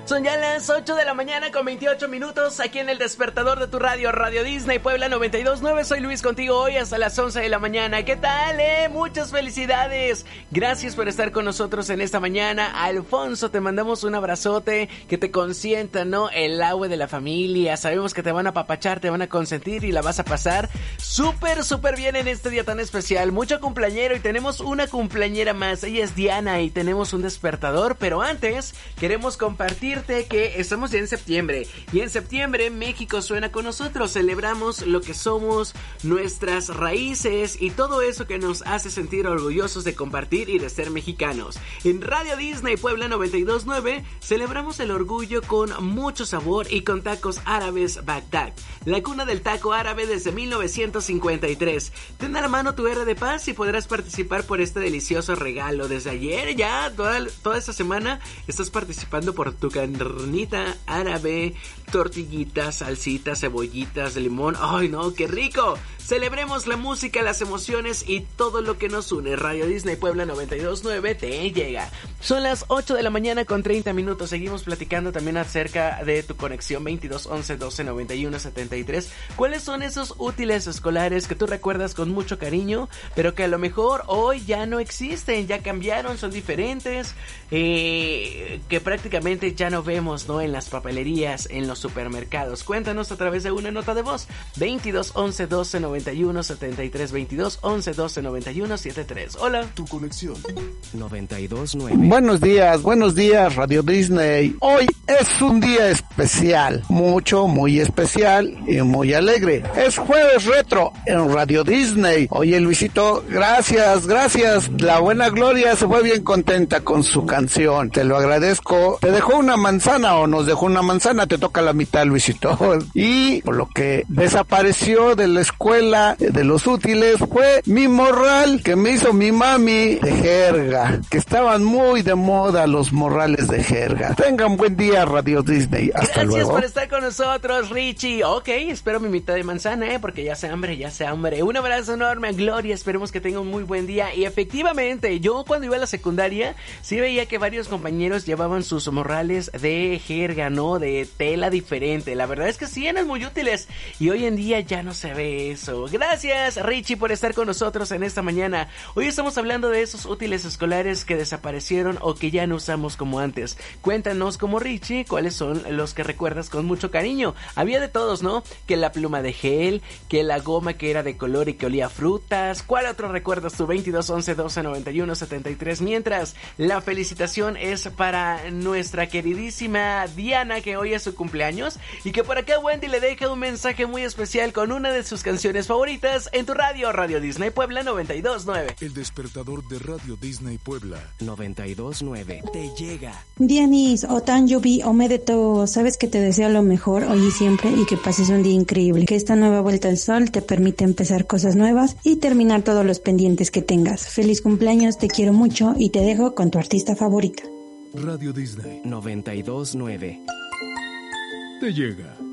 Son ya las 8 de la mañana con 28 minutos aquí en el despertador de tu radio, Radio Disney Puebla 92.9. Soy Luis contigo hoy hasta las 11 de la mañana. ¿Qué tal, Muchas felicidades. Gracias por estar con nosotros en esta mañana. Alfonso, te mandamos un abrazote, que te consienta, ¿no? El agua de la familia. Sabemos que te van a apapachar, te van a consentir y la vas a pasar súper bien en este día tan especial. Mucho cumpleañero y tenemos una cumpleañera más. Ella es Diana y tenemos un despertador, pero antes queremos compartir que estamos ya en septiembre y en septiembre México suena con nosotros. Celebramos lo que somos, nuestras raíces y todo eso que nos hace sentir orgullosos de compartir y de ser mexicanos. En Radio Disney Puebla 92.9 celebramos el orgullo con mucho sabor y con tacos árabes Bagdad, la cuna del taco árabe desde 1953. Ten a la mano tu R de Paz y podrás participar por este delicioso regalo. Desde ayer ya toda esta semana estás participando por tu carnita árabe, tortillitas, salsitas, cebollitas de limón. ¡Ay no, qué rico! Celebremos la música, las emociones y todo lo que nos une. Radio Disney Puebla 92.9 te llega. Son las 8 de la mañana con 30 minutos. Seguimos platicando también acerca de tu conexión 22 11 12 91 73. ¿Cuáles son esos útiles escolares que tú recuerdas con mucho cariño, pero que a lo mejor hoy ya no existen, ya cambiaron, son diferentes, que prácticamente ya no vemos, ¿no? En las papelerías, en los supermercados? Cuéntanos a través de una nota de voz. 22 11 12 91 73 22 11 12 91 73. Hola. Tu conexión 92.9. Buenos días, Radio Disney. Hoy es un día especial, muy especial y muy alegre. Es jueves retro en Radio Disney. Oye, Luisito, gracias. La buena Gloria se fue bien contenta con su canción. Te lo agradezco. Te dejó una manzana o nos dejó una manzana, te toca la mitad, Luisito. Y por lo que desapareció de la escuela de los útiles fue mi morral que me hizo mi mami de jerga, que estaban muy de moda los morrales de jerga. Tengan buen día, Radio Disney. Hasta Gracias luego. por estar con nosotros, Richie. Ok, espero mi mitad de manzana, porque ya hace hambre. Un abrazo enorme a Gloria, esperemos que tenga un muy buen día. Y efectivamente, yo cuando iba a la secundaria sí veía que varios compañeros llevaban sus morrales de jerga, ¿no? De tela diferente. La verdad es que sí eran muy útiles y hoy en día ya no se ve eso. Gracias, Richie, por estar con nosotros en esta mañana. Hoy estamos hablando de esos útiles escolares que desaparecieron o que ya no usamos como antes. Cuéntanos, como Richie, cuáles son los que recuerdas con mucho cariño. Había de todos, ¿no? Que la pluma de gel, que la goma que era de color y que olía a frutas. ¿Cuál otro recuerdas tú? 22 11 12 91 73. Mientras, la felicitación es para nuestra queridísima Diana, que hoy es su cumpleaños, y que por acá Wendy le deja un mensaje muy especial con una de sus canciones favoritas en tu radio, Radio Disney Puebla 92.9. El despertador de Radio Disney Puebla 92.9 te llega. Dianis, Otanjubi, Omedeto, sabes que te deseo lo mejor hoy y siempre y que pases un día increíble. Que esta nueva vuelta al sol te permita empezar cosas nuevas y terminar todos los pendientes que tengas. Feliz cumpleaños, te quiero mucho y te dejo con tu artista favorita. Radio Disney 92.9 te llega.